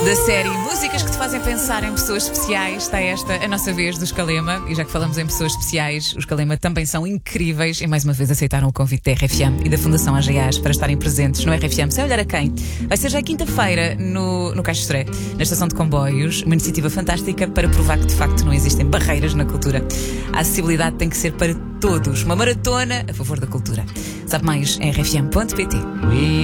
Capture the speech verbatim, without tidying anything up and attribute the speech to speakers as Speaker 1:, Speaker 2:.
Speaker 1: Da série Músicas que te fazem pensar em pessoas especiais, está esta a nossa vez do Escalema. E já que falamos em pessoas especiais, o Escalema também são incríveis e mais uma vez aceitaram o convite da R F M e da Fundação A G A S para estarem presentes no R F M. Sem olhar a quem? Vai ser já quinta-feira no, no Caixo Estoré, na estação de comboios. Uma iniciativa fantástica para provar que de facto não existem barreiras na cultura. A acessibilidade tem que ser para todos. Uma maratona a favor da cultura. Sabe mais em r f m ponto p t.